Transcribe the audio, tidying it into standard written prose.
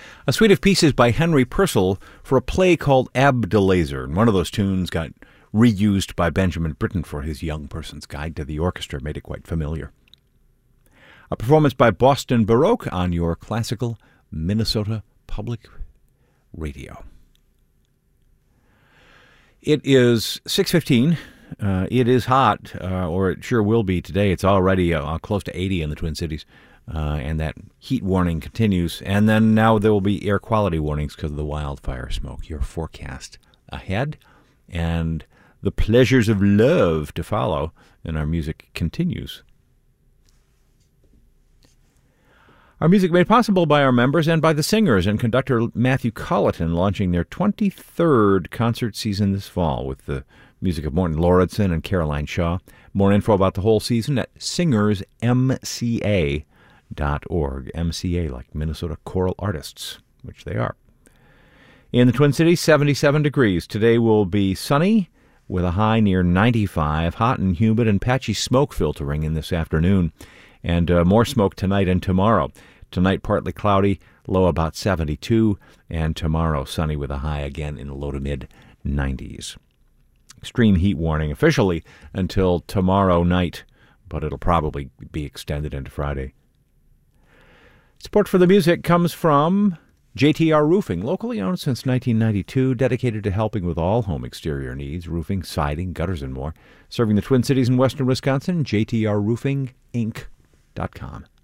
A suite of pieces by Henry Purcell for a play called Abdelazer. And one of those tunes got reused by Benjamin Britten for his Young Person's Guide to the Orchestra, made it quite familiar. A performance by Boston Baroque on your classical Minnesota Public Radio. It is 6:15. It is hot, or it sure will be today. It's already close to 80 in the Twin Cities, and that heat warning continues. And then now there will be air quality warnings because of the wildfire smoke. Your forecast ahead, and the pleasures of love to follow, and our music continues. Our music made possible by our members and by the singers and conductor Matthew Colleton, launching their 23rd concert season this fall with the music of Morton Lauridsen and Caroline Shaw. More info about the whole season at singersmca.org. MCA like Minnesota Choral Artists, which they are. In the Twin Cities, 77 degrees. Today will be sunny with a high near 95, hot and humid and patchy smoke filtering in this afternoon. And more smoke tonight and tomorrow. Tonight, partly cloudy, low about 72. And tomorrow, sunny with a high again in the low to mid-90s. Extreme heat warning officially until tomorrow night, but it'll probably be extended into Friday. Support for the music comes from JTR Roofing, locally owned since 1992, dedicated to helping with all home exterior needs, roofing, siding, gutters, and more. Serving the Twin Cities and western Wisconsin, JTRRoofingInc.com.